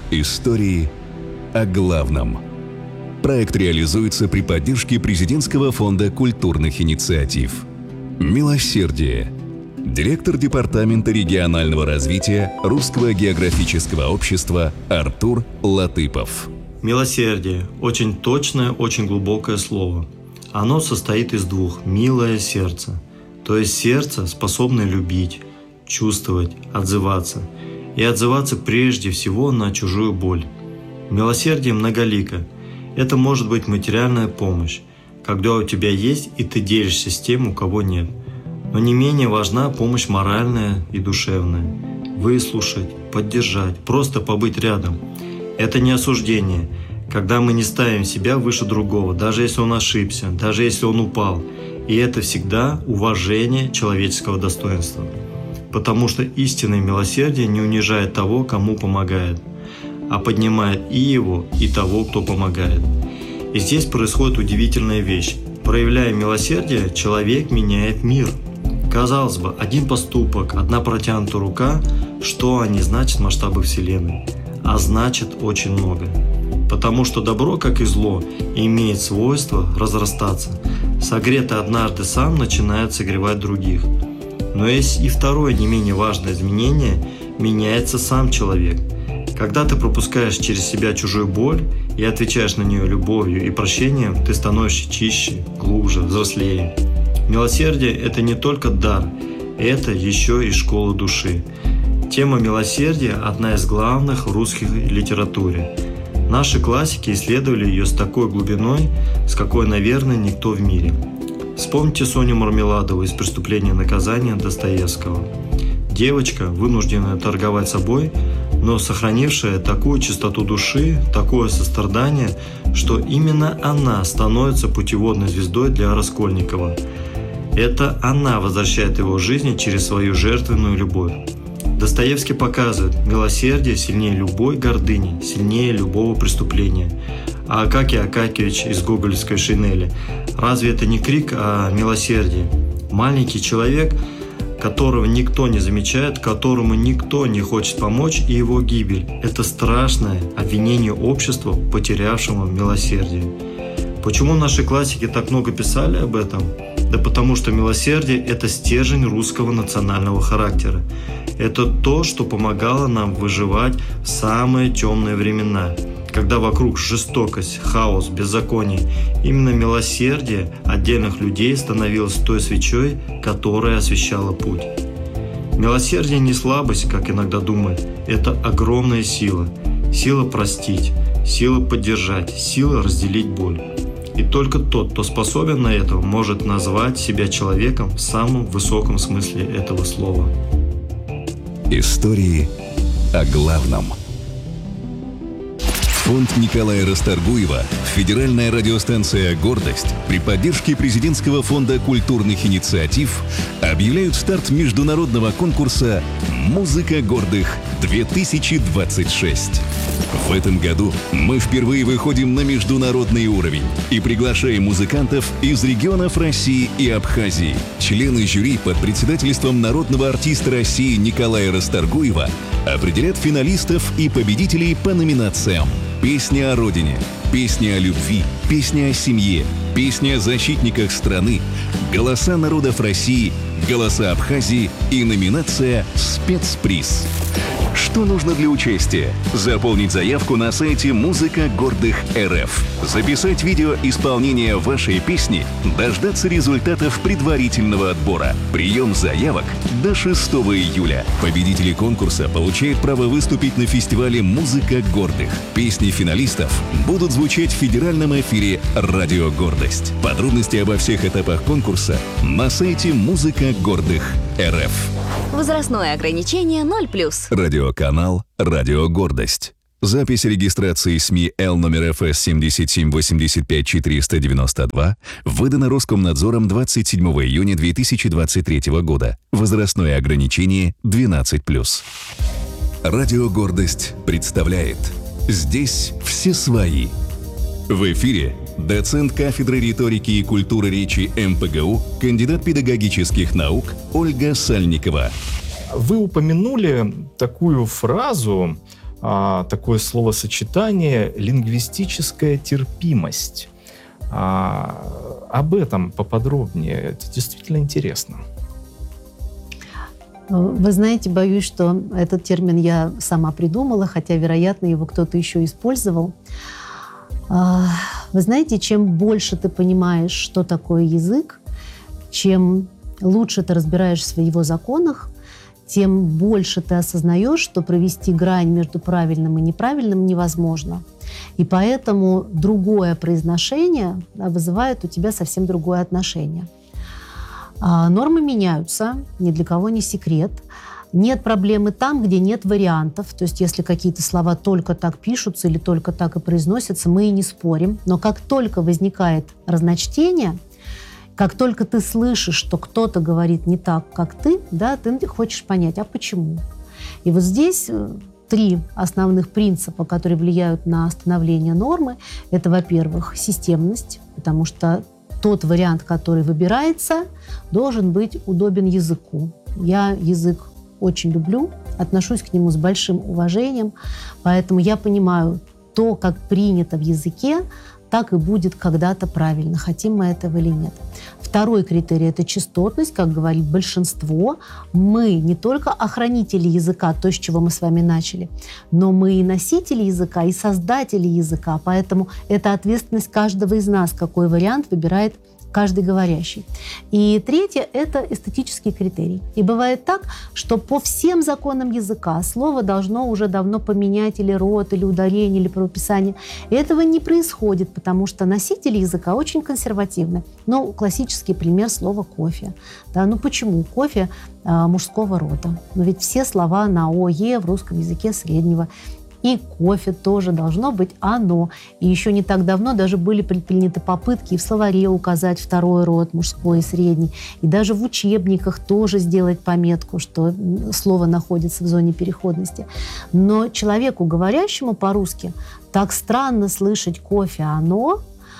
Истории о главном. Проект реализуется при поддержке Президентского фонда культурных инициатив. «Милосердие». Директор Департамента регионального развития Русского географического общества Артур Латыпов. Милосердие – очень точное, очень глубокое слово. Оно состоит из двух – «милое сердце», то есть сердце, способное любить, чувствовать, отзываться. И отзываться прежде всего на чужую боль. Милосердие многолико. Это может быть материальная помощь, когда у тебя есть и ты делишься с тем, у кого нет. Но не менее важна помощь моральная и душевная. Выслушать, поддержать, просто побыть рядом. Это не осуждение, когда мы не ставим себя выше другого, даже если он ошибся, даже если он упал. И это всегда уважение человеческого достоинства. Потому что истинное милосердие не унижает того, кому помогает, а поднимает и его, и того, кто помогает. И здесь происходит удивительная вещь. Проявляя милосердие, человек меняет мир. Казалось бы, один поступок, одна протянутая рука, что они значат в масштабах Вселенной? А значит очень много. Потому что добро, как и зло, имеет свойство разрастаться. Согретый однажды сам начинает согревать других. Но есть и второе не менее важное изменение – меняется сам человек. Когда ты пропускаешь через себя чужую боль и отвечаешь на нее любовью и прощением, ты становишься чище, глубже, взрослее. Милосердие – это не только дар, это еще и школа души. Тема милосердия – одна из главных в русской литературе. Наши классики исследовали ее с такой глубиной, с какой, наверное, никто в мире. Вспомните Соню Мармеладову из «Преступления и наказания» Достоевского. Девочка, вынужденная торговать собой, но сохранившая такую чистоту души, такое сострадание, что именно она становится путеводной звездой для Раскольникова. Это она возвращает его в жизнь через свою жертвенную любовь. Достоевский показывает, милосердие сильнее любой гордыни, сильнее любого преступления. А Акакий Акакевич из гоголевской «Шинели» – разве это не крик о милосердии? Маленький человек, которого никто не замечает, которому никто не хочет помочь, и его гибель – это страшное обвинение общества, потерявшему милосердие. Почему наши классики так много писали об этом? Да потому что милосердие – это стержень русского национального характера. Это то, что помогало нам выживать в самые темные времена, когда вокруг жестокость, хаос, беззаконие. Именно милосердие отдельных людей становилось той свечой, которая освещала путь. Милосердие не слабость, как иногда думают, это огромная сила. Сила простить, сила поддержать, сила разделить боль. И только тот, кто способен на это, может назвать себя человеком в самом высоком смысле этого слова. Истории о главном. Фонд Николая Расторгуева, федеральная радиостанция «Гордость» при поддержке Президентского фонда культурных инициатив объявляют старт международного конкурса «Музыка гордых-2026». В этом году мы впервые выходим на международный уровень и приглашаем музыкантов из регионов России и Абхазии. Члены жюри под председательством народного артиста России Николая Расторгуева определят финалистов и победителей по номинациям: «Песня о родине», «Песня о любви», «Песня о семье», «Песня о защитниках страны», «Голоса народов России», «Голоса Абхазии» и номинация «Спецприз». Что нужно для участия? Заполнить заявку на сайте «Музыка гордых РФ», записать видео исполнения вашей песни, дождаться результатов предварительного отбора. Прием заявок до 6 июля. Победители конкурса получают право выступить на фестивале «Музыка гордых». Песни финалистов будут звучать в федеральном эфире «Радио Гордость». Подробности обо всех этапах конкурса на сайте «Музыка гордых РФ». Возрастное ограничение 0+. Радиоканал «Радио Гордость». Запись регистрации СМИ Л номер ФС 7785492 выдана Роскомнадзором 27 июня 2023 года. Возрастное ограничение 12+. Радио Гордость представляет «Здесь все свои». В эфире доцент кафедры риторики и культуры речи МПГУ, кандидат педагогических наук Ольга Сальникова. Вы упомянули такую фразу, такое словосочетание «лингвистическая терпимость». Об этом поподробнее. Это действительно интересно. Вы знаете, боюсь, что этот термин я сама придумала, хотя, вероятно, его кто-то еще использовал. Вы знаете, чем больше ты понимаешь, что такое язык, чем лучше ты разбираешься в его законах, тем больше ты осознаешь, что провести грань между правильным и неправильным невозможно. И поэтому другое произношение вызывает у тебя совсем другое отношение. Нормы меняются, ни для кого не секрет. Нет проблемы там, где нет вариантов. То есть если какие-то слова только так пишутся или только так и произносятся, мы и не спорим. Но как только возникает разночтение, как только ты слышишь, что кто-то говорит не так, как ты, да, ты хочешь понять, а почему? И вот здесь 3 основных принципа, которые влияют на становление нормы. Это, во-первых, системность, потому что тот вариант, который выбирается, должен быть удобен языку. Я язык очень люблю, отношусь к нему с большим уважением, поэтому я понимаю, то, как принято в языке, так и будет когда-то правильно, хотим мы этого или нет. Второй критерий – это частотность, как говорит большинство. Мы не только охранители языка, то, с чего мы с вами начали, но мы и носители языка, и создатели языка, поэтому это ответственность каждого из нас, какой вариант выбирает каждый говорящий. И третье – это эстетический критерий. И бывает так, что по всем законам языка слово должно уже давно поменять или род, или ударение, или правописание. И этого не происходит, потому что носители языка очень консервативны. Ну, классический пример слова «кофе». Да, ну почему кофе мужского рода? Но ведь все слова на «ое» в русском языке среднего. И кофе тоже должно быть «оно». И еще не так давно даже были предприняты попытки и в словаре указать второй род, мужской и средний. И даже в учебниках тоже сделать пометку, что слово находится в зоне переходности. Но человеку, говорящему по-русски, так странно слышать «кофе», «оно»,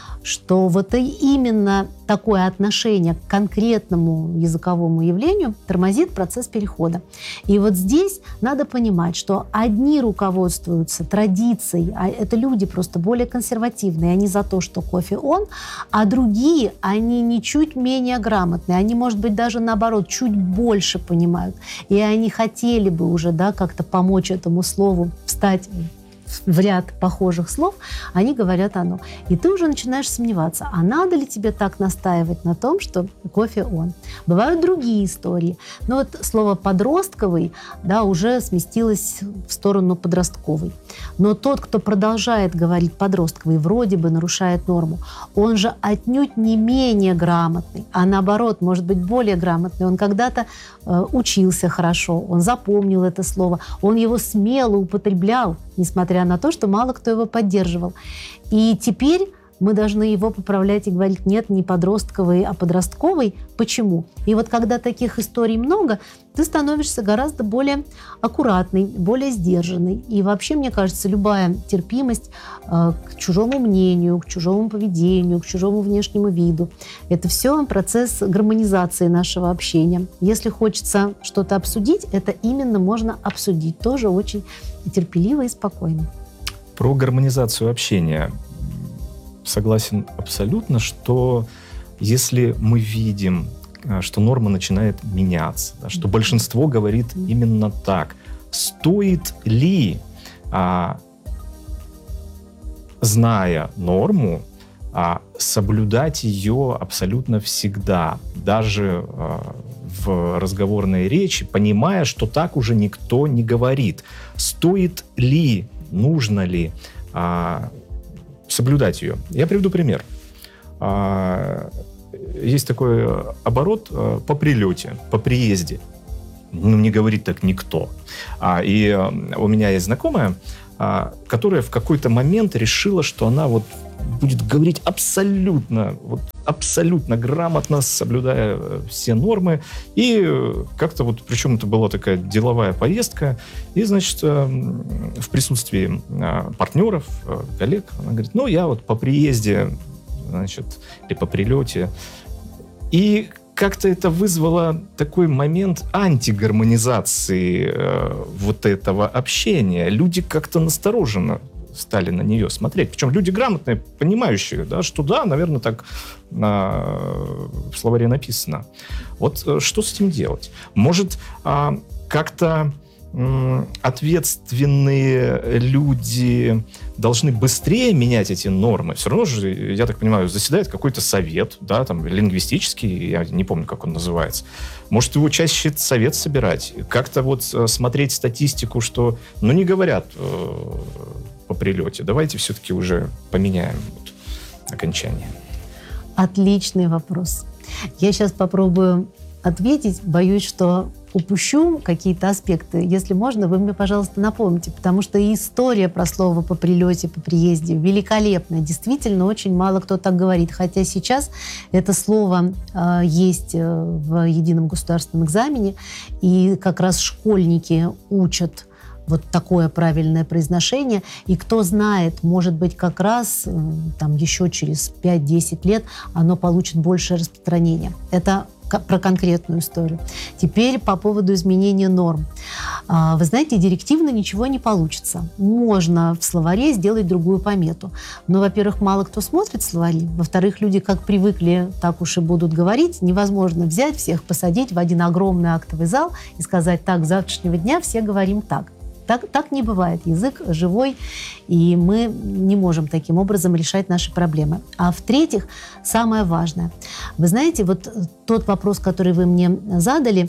что вот именно такое отношение к конкретному языковому явлению тормозит процесс перехода. И вот здесь надо понимать, что одни руководствуются традицией, а это люди просто более консервативные, они за то, что кофе он, а другие, они ничуть менее грамотные, они, может быть, даже наоборот, чуть больше понимают. И они хотели бы уже, да, как-то помочь этому слову встать в ряд похожих слов, они говорят «оно». И ты уже начинаешь сомневаться, а надо ли тебе так настаивать на том, что кофе он. Бывают другие истории. Но вот слово «подростковый», да, уже сместилось в сторону подростковый. Но тот, кто продолжает говорить «подростковый», вроде бы нарушает норму, он же отнюдь не менее грамотный, а наоборот, может быть, более грамотный. Он когда-то учился хорошо, он запомнил это слово, он его смело употреблял, несмотря на то, что мало кто его поддерживал. И теперь мы должны его поправлять и говорить, нет, не подростковый, а подростковый. Почему? И вот когда таких историй много, ты становишься гораздо более аккуратный, более сдержанный. И вообще, мне кажется, любая терпимость к чужому мнению, к чужому поведению, к чужому внешнему виду – это все процесс гармонизации нашего общения. Если хочется что-то обсудить, это именно можно обсудить. Тоже очень терпеливо и спокойно. Про гармонизацию общения. Согласен абсолютно, что если мы видим, что норма начинает меняться, да, что большинство говорит именно так, стоит ли, зная норму, соблюдать ее абсолютно всегда, даже в разговорной речи, понимая, что так уже никто не говорит. Стоит ли, нужно ли соблюдать ее? Я приведу пример. Есть такой оборот по прилете, по приезде. Ну, не говорит так никто. И у меня есть знакомая, которая в какой-то момент решила, что она вот будет говорить абсолютно грамотно, соблюдая все нормы. И как-то вот, причем это была такая деловая поездка, и, значит, в присутствии партнеров, коллег, она говорит, ну, я вот по приезде, значит, или по прилете. И как-то это вызвало такой момент антигармонизации вот этого общения. Люди как-то настороженно стали на нее смотреть. Причем люди грамотные, понимающие, да, что да, наверное, так в словаре написано. Вот что с этим делать? Может, как-то ответственные люди должны быстрее менять эти нормы. Все равно же, я так понимаю, заседает какой-то совет, да, там, лингвистический, я не помню, как он называется. Может, его чаще совет собирать. Как-то вот смотреть статистику, что, ну, не говорят по прилете. Давайте все-таки уже поменяем вот окончание. Отличный вопрос. Я сейчас попробую ответить. Боюсь, что упущу какие-то аспекты. Если можно, вы мне, пожалуйста, напомните, потому что история про слово по прилете, по приезде великолепная. Действительно, очень мало кто так говорит. Хотя сейчас это слово есть в едином государственном экзамене, и как раз школьники учат вот такое правильное произношение. И кто знает, может быть, как раз там еще через 5-10 лет оно получит большее распространение. Это про конкретную историю. Теперь по поводу изменения норм. Вы знаете, директивно ничего не получится. Можно в словаре сделать другую помету. Но, во-первых, мало кто смотрит словари. Во-вторых, люди как привыкли, так уж и будут говорить. Невозможно взять всех, посадить в один огромный актовый зал и сказать: так, с завтрашнего дня все говорим так. Так не бывает. Язык живой, и мы не можем таким образом решать наши проблемы. А в-третьих, самое важное. Вы знаете, вот тот вопрос, который вы мне задали,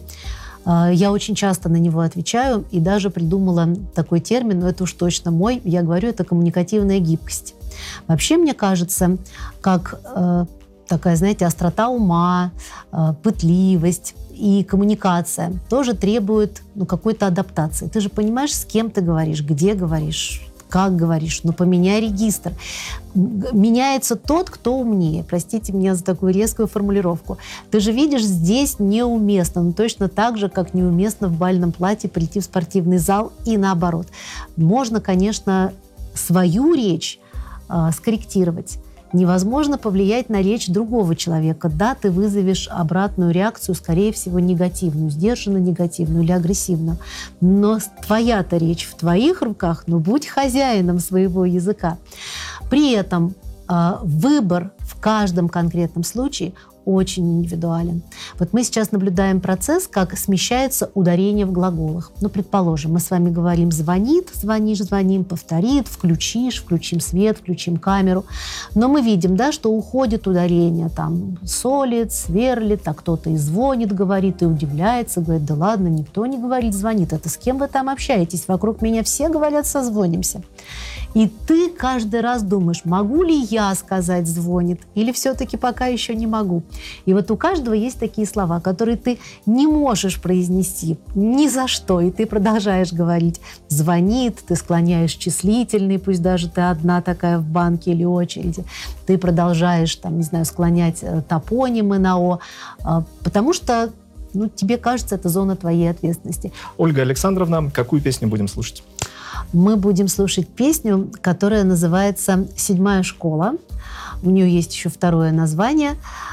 я очень часто на него отвечаю и даже придумала такой термин, но это уж точно мой, я говорю, это коммуникативная гибкость. Вообще, мне кажется, как такая, знаете, острота ума, пытливость и коммуникация тоже требует какой-то адаптации. Ты же понимаешь, с кем ты говоришь, где говоришь, как говоришь. Но поменяй регистр. Меняется тот, кто умнее. Простите меня за такую резкую формулировку. Ты же видишь, здесь неуместно. Но точно так же, как неуместно в бальном платье прийти в спортивный зал и наоборот. Можно, конечно, свою речь скорректировать. Невозможно повлиять на речь другого человека. Да, ты вызовешь обратную реакцию, скорее всего, негативную, сдержанно негативную или агрессивную. Но твоя-то речь в твоих руках, но будь хозяином своего языка. При этом выбор в каждом конкретном случае очень индивидуален. Вот мы сейчас наблюдаем процесс, как смещается ударение в глаголах. Ну, предположим, мы с вами говорим «звонит», «звонишь», «звоним», «повторит», «включишь», «включим свет», «включим камеру». Но мы видим, да, что уходит ударение, там, солит, сверлит, а кто-то и звонит, говорит, и удивляется, говорит: да ладно, никто не говорит «звонит». Это с кем вы там общаетесь? Вокруг меня все говорят «созвонимся». И ты каждый раз думаешь: могу ли я сказать «звонит» или все-таки пока еще не могу? И вот у каждого есть такие слова, которые ты не можешь произнести ни за что, и ты продолжаешь говорить «звонит», ты склоняешь числительный, пусть даже ты одна такая в банке или очереди, ты продолжаешь, там, не знаю, склонять топонимы на «о», потому что тебе кажется, это зона твоей ответственности. Ольга Александровна, какую песню будем слушать? Мы будем слушать песню, которая называется «Седьмая школа». У нее есть еще второе название.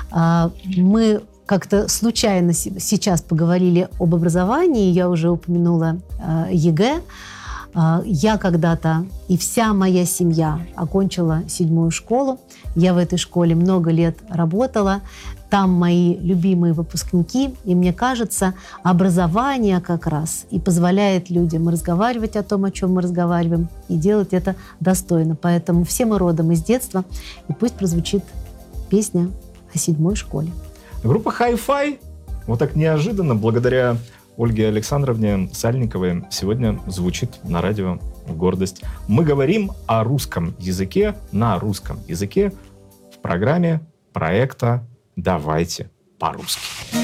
Мы как-то случайно сейчас поговорили об образовании. Я уже упомянула ЕГЭ. Я когда-то и вся моя семья окончила 7-ю школу. Я в этой школе много лет работала. Там мои любимые выпускники. И мне кажется, образование как раз и позволяет людям разговаривать о том, о чем мы разговариваем, и делать это достойно. Поэтому все мы родом из детства. И пусть прозвучит песня о 7-й школе. Группа Hi-Fi вот так неожиданно, благодаря Ольге Александровне Сальниковой, сегодня звучит на радио «Гордость». Мы говорим о русском языке на русском языке в программе проекта «Давайте по-русски».